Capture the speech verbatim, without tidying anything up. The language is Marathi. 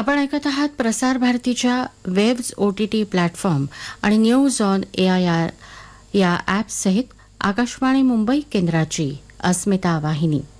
आपण ऐकत आहात प्रसार भारतीच्या waves O T T platform आणि news on A I R या ॲप्ससहित आकाशवाणी मुंबई केंद्राची अस्मिता वाहिनी.